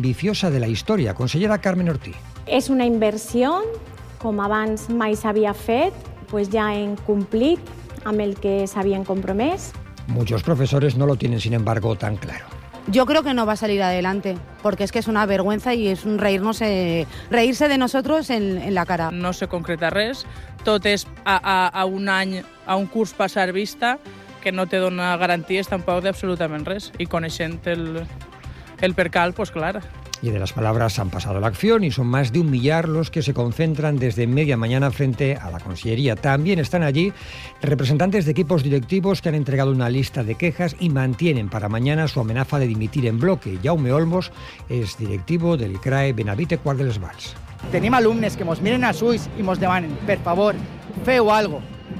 ambiciosa de la historia. Consellera Carmen Ortí. És una inversió, com abans mai s'havia fet, ja hem complit amb el que s'havien compromès. Muchos profesores no lo tienen, sin embargo, tan claro. Yo creo que no va a salir adelante, porque es que es una vergüenza y es un reírse de nosotros en la cara. No se concreta res, tot és a un any, a un curs passar vista, que no te dona garanties tampoc d'absolutament res. I coneixent el percal, pues clar. Y de las palabras han pasado a la acción y son más de 1 millar los que se concentran desde media mañana frente a la Consellería. También están allí representantes de equipos directivos que han entregado una lista de quejas y mantienen para mañana su amenaza de dimitir en bloque. Jaume Olmos és directivo del CRAE Benavite Quart de les Valls. Tenim alumnes que mos miren als ulls i mos demanen, per favor, feu algo.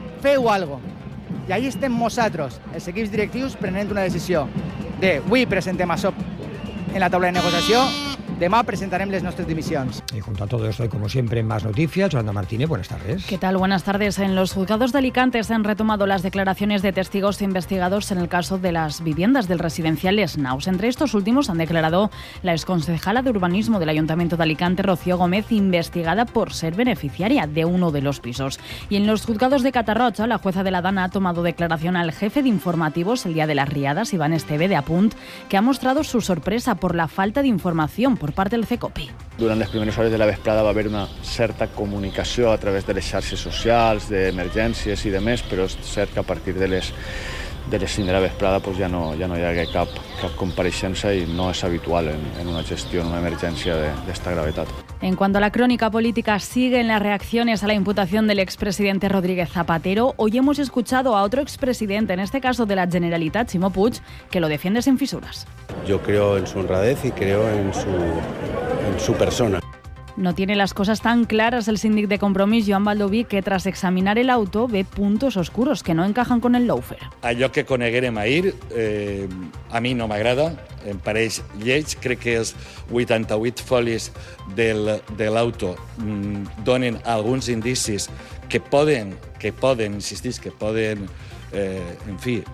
I ahí estem nosaltres, els equips directius, prenent una decisió de avui presentem això en la taula de negociació, demà presentarem les nostres dimissions. Y junto a todo esto hay, como siempre, más noticias. Yolanda Martínez, buenas tardes. ¿Qué tal? Buenas tardes. En los juzgados de Alicante se han retomado las declaraciones de testigos investigados en el caso de las viviendas del residencial Snaus. Entre estos últimos han declarado la exconcejala de urbanismo del Ayuntamiento de Alicante, Rocío Gómez, investigada por ser beneficiaria de uno de los pisos. Y en los juzgados de Catarroja, la jueza de la Dana ha tomado declaración al jefe de informativos el día de las riadas, Iván Esteve, de Apunt, que ha mostrado su sorpresa por la falta de información por parte del CECOPI. Durant les primeres hores de la vesprada va haver una certa comunicació a través de les xarxes socials, d'emergències i de més, però és cert que a partir de les 5 de la vesprada pues ja no hi hagué cap compareixença i no és habitual en una gestió, en una emergència d'esta gravetat. En cuanto a la crónica política, siguen las reacciones a la imputación del expresidente Rodríguez Zapatero. Hoy hemos escuchado a otro expresidente, en este caso de la Generalitat, Ximo Puig, que lo defiende sin fisuras. Yo creo en su honradez y creo en su persona. No tiene las cosas tan claras el síndic de Compromís, Joan Baldoví, que tras examinar el auto ve puntos oscuros que no encajan con el lawfare. Allò que coneguérem ahir a mi no m'agrada, em pareix lleig. Crec que els 88 folis de l'auto donen alguns indicis que poden, en fi,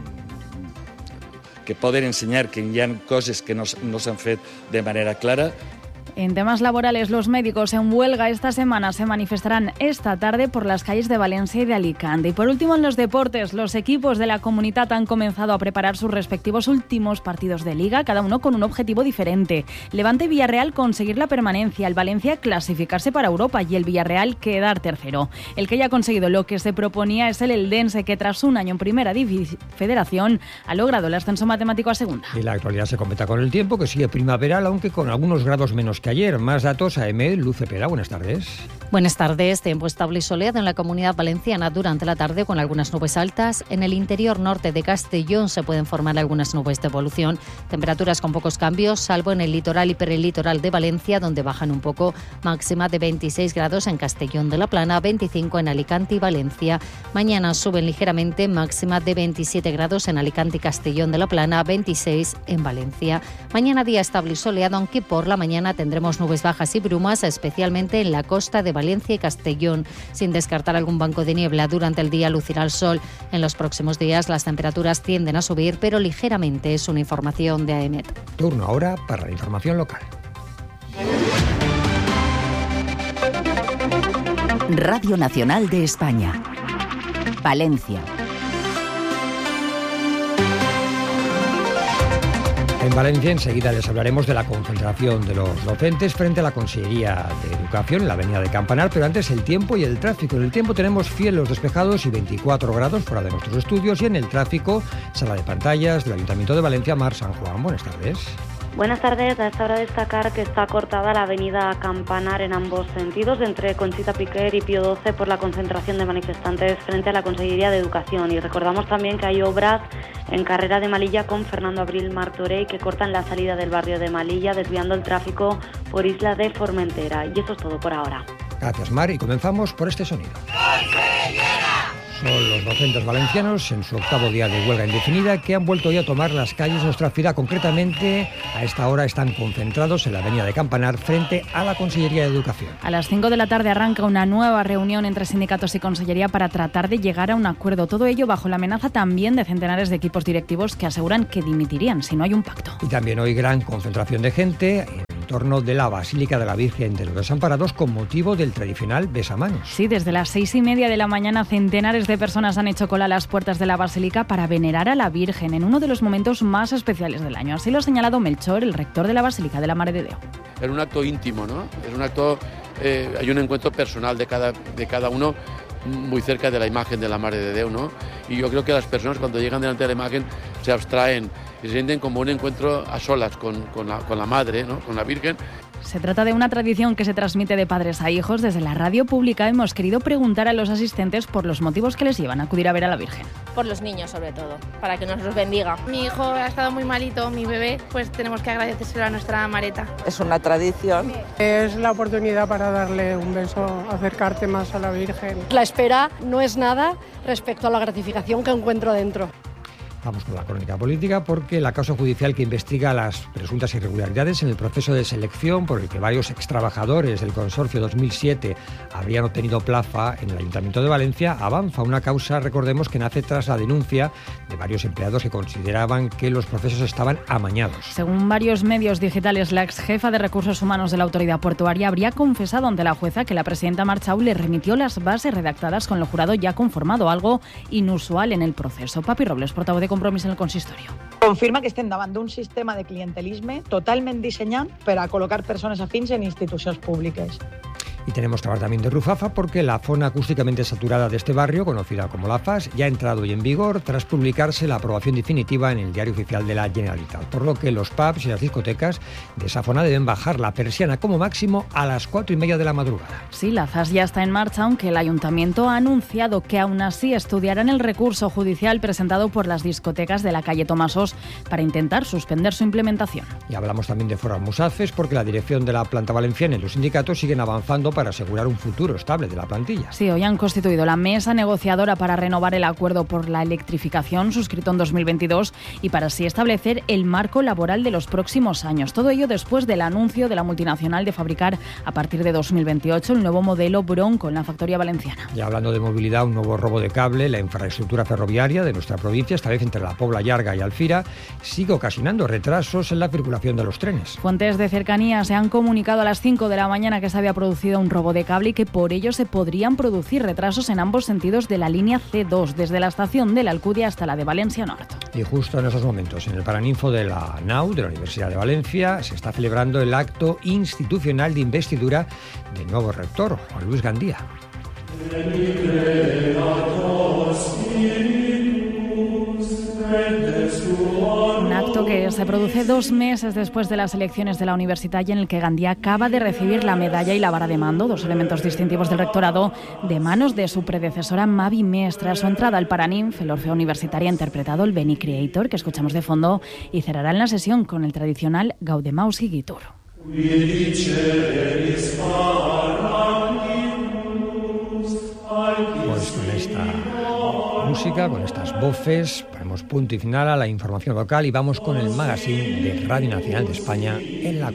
que poden ensenyar que hi ha coses que no s'han fet de manera clara. En temas laborales, los médicos en huelga esta semana se manifestarán esta tarde por las calles de Valencia y de Alicante. Y por último, en los deportes, los equipos de la Comunitat han comenzado a preparar sus respectivos últimos partidos de Liga, cada uno con un objetivo diferente. Levante y Villarreal conseguir la permanencia, el Valencia clasificarse para Europa y el Villarreal quedar tercero. El que ya ha conseguido lo que se proponía es el Eldense, que tras un año en Primera Federación ha logrado el ascenso matemático a Segunda. Y la actualidad se completa con el tiempo, que sigue primaveral, aunque con algunos grados menos que ayer. Más datos a EMED, Luz Cepeda, buenas tardes. Buenas tardes. Tiempo estable y soleado en la Comunidad Valenciana durante la tarde con algunas nubes altas. En el interior norte de Castellón se pueden formar algunas nubes de evolución. Temperaturas con pocos cambios, salvo en el litoral y perelitoral de Valencia, donde bajan un poco. Máxima de 26 grados en Castellón de la Plana, 25 en Alicante y Valencia. Mañana suben ligeramente, máxima de 27 grados en Alicante y Castellón de la Plana, 26 en Valencia. Mañana día estable y soleado, aunque por la mañana tendremos nubes bajas y brumas, especialmente en la costa de Valencia y Castellón, sin descartar algún banco de niebla. Durante el día lucirá el sol. En los próximos días las temperaturas tienden a subir, pero ligeramente. Es una información de AEMET. Turno ahora para la información local. Radio Nacional de España. Valencia. En Valencia enseguida les hablaremos de la concentración de los docentes frente a la Consellería de Educación en la avenida de Campanar, pero antes el tiempo y el tráfico. En el tiempo tenemos cielos despejados y 24 grados fuera de nuestros estudios, y en el tráfico, sala de pantallas del Ayuntamiento de Valencia, Mar San Juan. Buenas tardes. Buenas tardes. A esta hora destacar que está cortada la avenida Campanar en ambos sentidos, entre Conchita Piquer y Pío XII, por la concentración de manifestantes frente a la Consellería de Educación. Y recordamos también que hay obras en carrera de Malilla con Fernando Abril Martorell que cortan la salida del barrio de Malilla, desviando el tráfico por Isla de Formentera. Y eso es todo por ahora. Gracias, Mar, y comenzamos por este sonido. Son los docentes valencianos en su 8º día de huelga indefinida que han vuelto hoy a tomar las calles de nuestra ciudad. Concretamente, a esta hora están concentrados en la avenida de Campanar frente a la Consellería de Educación. A las 5 de la tarde arranca una nueva reunión entre sindicatos y Consellería para tratar de llegar a un acuerdo. Todo ello bajo la amenaza también de centenares de equipos directivos que aseguran que dimitirían si no hay un pacto. Y también hoy gran concentración de gente en entorno de la Basílica de la Virgen de los Desamparados con motivo del tradicional besamanos. Sí, desde las 6:30 de la mañana centenares de personas han hecho cola a las puertas de la Basílica para venerar a la Virgen en uno de los momentos más especiales del año. Así lo ha señalado Melchor, el rector de la Basílica de la Mare de Déu. Es un acto íntimo, ¿no? Es un acto, hay un encuentro personal de cada uno muy cerca de la imagen de la Mare de Déu, ¿no? Y yo creo que las personas cuando llegan delante de la imagen se abstraen y se sienten como un encuentro a solas con la Madre, ¿no? Con la Virgen. Se trata de una tradición que se transmite de padres a hijos. Desde la radio pública hemos querido preguntar a los asistentes por los motivos que les llevan a acudir a ver a la Virgen. Por los niños, sobre todo, para que nos los bendiga. Mi hijo ha estado muy malito, mi bebé, pues tenemos que agradecérselo a nuestra Mareta. Es una tradición. Es la oportunidad para darle un beso, acercarte más a la Virgen. La espera no es nada respecto a la gratificación que encuentro dentro. Vamos con la crónica política porque la causa judicial que investiga las presuntas irregularidades en el proceso de selección por el que varios extrabajadores del Consorcio 2007 habrían obtenido plaza en el Ayuntamiento de Valencia avanza. Una causa, recordemos, que nace tras la denuncia de varios empleados que consideraban que los procesos estaban amañados. Según varios medios digitales, la ex jefa de Recursos Humanos de la Autoridad Portuaria habría confesado ante la jueza que la presidenta Marchau le remitió las bases redactadas con el jurado ya conformado, algo inusual en el proceso. Papi Robles, portavoz de Compromís en el consistorio. Confirma que estem davant d'un sistema de clientelisme totalment dissenyat per a col·locar persones afins en institucions públiques. Y tenemos que hablar también de Ruzafa porque la zona acústicamente saturada de este barrio, conocida como La FAS, ya ha entrado hoy en vigor tras publicarse la aprobación definitiva en el Diario Oficial de la Generalitat, por lo que los pubs y las discotecas de esa zona deben bajar la persiana como máximo a las 4:30 de la madrugada. Sí, la FAS ya está en marcha, aunque el Ayuntamiento ha anunciado que aún así estudiarán el recurso judicial presentado por las discotecas de la calle Tomasós para intentar suspender su implementación. Y hablamos también de Foro Musafes porque la dirección de la planta valenciana y los sindicatos siguen avanzando para asegurar un futuro estable de la plantilla. Sí, hoy han constituido la mesa negociadora para renovar el acuerdo por la electrificación suscrito en 2022 y para así establecer el marco laboral de los próximos años. Todo ello después del anuncio de la multinacional de fabricar a partir de 2028 el nuevo modelo Bronco en la factoría valenciana. Y hablando de movilidad, un nuevo robo de cable, la infraestructura ferroviaria de nuestra provincia, esta vez entre la Pobla Llarga y Alfira, sigue ocasionando retrasos en la circulación de los trenes. Fuentes de cercanía se han comunicado a las 5 de la mañana que se había producido un robo de cable y que por ello se podrían producir retrasos en ambos sentidos de la línea C2, desde la estación de la Alcudia hasta la de Valencia Norte. Y justo en esos momentos, en el Paraninfo de la NAU, de la Universidad de Valencia, se está celebrando el acto institucional de investidura del nuevo rector, Juan Luis Gandía. Un acto que se produce 2 meses después de las elecciones de la universidad y en el que Gandía acaba de recibir la medalla y la vara de mando, 2 elementos distintivos del rectorado, de manos de su predecesora Mavi Mestre. A su entrada al Paraninf, el Orfeo Universitario ha interpretado el Beni Creator, que escuchamos de fondo, y cerrará en la sesión con el tradicional Gaudemaus y Gitur. Pues con esta música, con estas voces, ponemos punto y final a la información local y vamos con el magazine de Radio Nacional de España en la